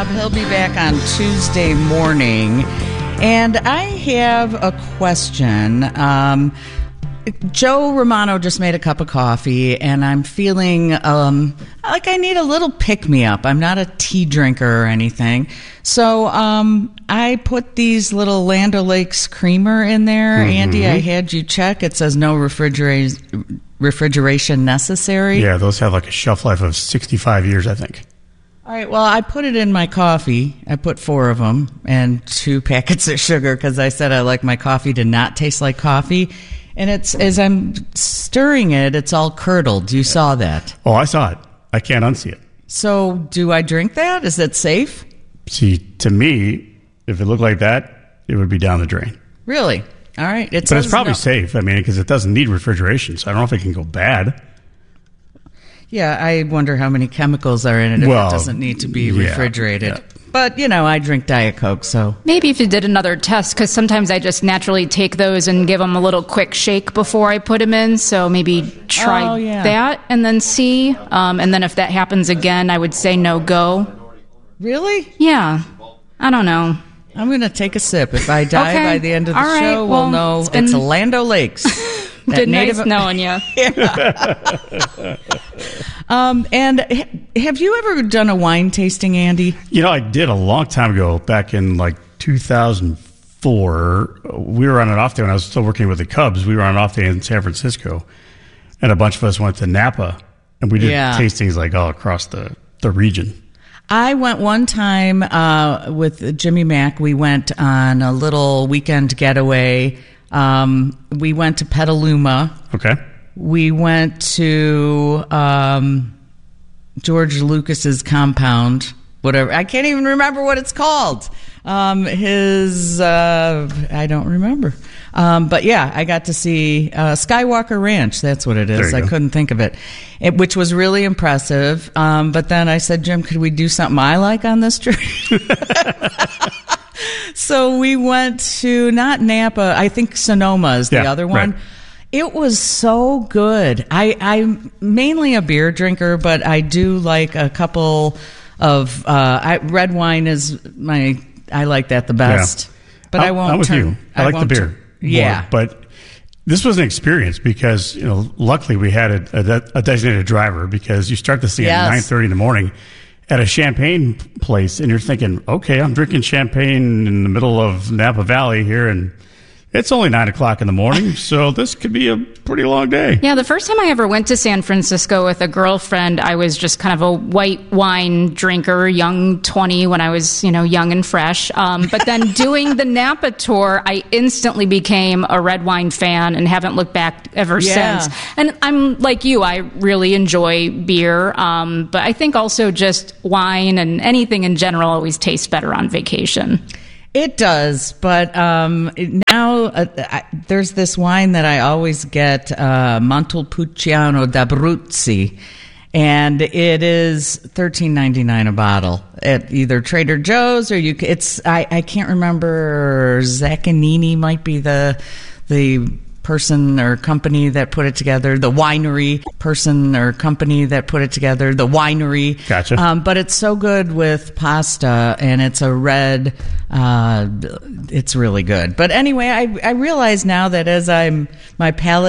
Bob. He'll be back on Tuesday morning. And I have a question. Joe Romano just made a cup of coffee, and I'm feeling like I need a little pick-me-up. I'm not a tea drinker or anything. So I put these little Land O'Lakes creamer in there. Mm-hmm. Andy, I had you check. It says no refrigeration necessary. Yeah, those have like a shelf life of 65 years, I think. All right, well, I put it in my coffee. I put 4 of them and 2 packets of sugar because I said I like my coffee to not taste like coffee. And it's as I'm stirring it, it's all curdled. You saw that. Oh, I saw it. I can't unsee it. So do I drink that? Is that safe? See, to me, if it looked like that, it would be down the drain. Really? All right. But it's probably safe. I mean, because it doesn't need refrigeration, so I don't know if it can go bad. Yeah, I wonder how many chemicals are in it if it doesn't need to be refrigerated. Yeah. But, I drink Diet Coke, so. Maybe if you did another test, because sometimes I just naturally take those and give them a little quick shake before I put them in. So maybe try that and then see. And then if that happens again, I would say no go. Really? Yeah. I don't know. I'm going to take a sip. If I die by the end of the show, we'll know it's Land O'Lakes. Been nice knowing you. And have you ever done a wine tasting, Andy? I did a long time ago, back in like 2004. We were on an off day when I was still working with the Cubs. We were on an off day in San Francisco, and a bunch of us went to Napa, and we did tastings like all across the region. I went one time with Jimmy Mack. We went on a little weekend getaway. We went to Petaluma. Okay. We went to George Lucas's compound, whatever. I can't even remember what it's called. I don't remember. But yeah, I got to see Skywalker Ranch. That's what it is. I couldn't think of it, which was really impressive. But then I said, Jim, could we do something I like on this trip? So we went to, not Napa, I think Sonoma is the other one. Right. It was so good. I'm mainly a beer drinker, but I do like a couple of, red wine is I like that the best. Yeah. But I won't I'm with you. I like the beer. Yeah. More, but this was an experience because, luckily we had a designated driver because you start this thing at 9:30 in the morning at a champagne place, and you're thinking, okay, I'm drinking champagne in the middle of Napa Valley here, and it's only 9 o'clock in the morning, so this could be a pretty long day. Yeah, the first time I ever went to San Francisco with a girlfriend, I was just kind of a white wine drinker, young 20 when I was, young and fresh. But then doing the Napa tour, I instantly became a red wine fan and haven't looked back ever since. And I'm like you, I really enjoy beer, but I think also just wine and anything in general always tastes better on vacation. It does, but now there's this wine that I always get, Montepulciano d'Abruzzi, and it is $13.99 a bottle at either Trader Joe's or I can't remember. Zaccanini might be the person or company that put it together, the winery person or company that put it together, the winery. Gotcha. But it's so good with pasta, and it's a red, it's really good. But anyway, I realize now that as my palate